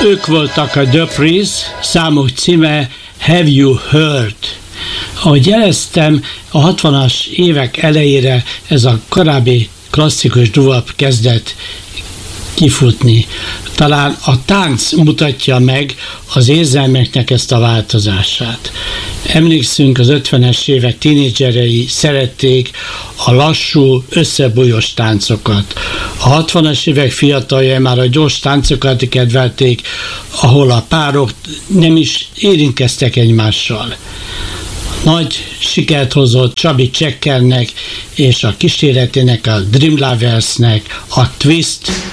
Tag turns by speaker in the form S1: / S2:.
S1: Ők voltak a Duprees, számuk címe Have You Heard? Ahogy jeleztem, a 60-as évek elejére ez a korábbi klasszikus doo-wop kezdett kifutni. Talán a tánc mutatja meg az érzelmeknek ezt a változását. Emlékszünk, az 50-es évek tínédzserei szerették a lassú, összebújós táncokat. A 60-as évek fiataljai már a gyors táncokat kedvelték, ahol a párok nem is érintkeztek egymással. Nagy sikert hozott Chubby Checkernek és a kíséretének, a Dream Loversnek a Twist